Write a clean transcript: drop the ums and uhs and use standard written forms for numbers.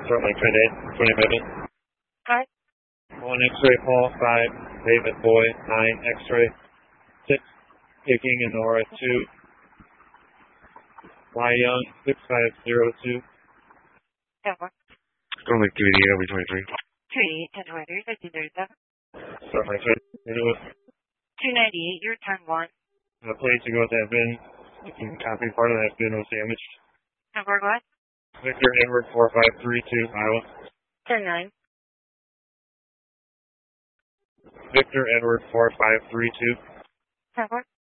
Certainly today, 20 minutes. Hi. 1 X-ray, Paul, 5, David, boy, 9, X-ray, 6, Picking and Nora, 2, Y Young, 6502. Tower. Sterling 280 over 23. 288, 1023, 1537. Certainly today. 298, your turn 1. The place to go with that bin, you can copy part of that bin was damaged. Number what? Victor Edward 4532, Iowa. 109. Victor Edward 4532. Tower.